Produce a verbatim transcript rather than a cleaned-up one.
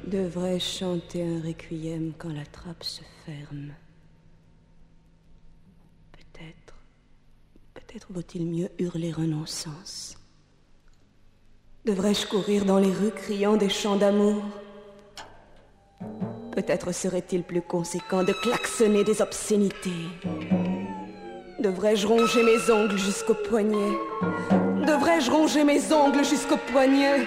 Devrais-je chanter un requiem quand la trappe se ferme? Peut-être, peut-être vaut-il mieux hurler un non-sens. Devrais-je courir dans les rues criant des chants d'amour? Peut-être serait-il plus conséquent de klaxonner des obscénités. Devrais-je ronger mes ongles jusqu'au poignet? Devrais-je ronger mes ongles jusqu'au poignet?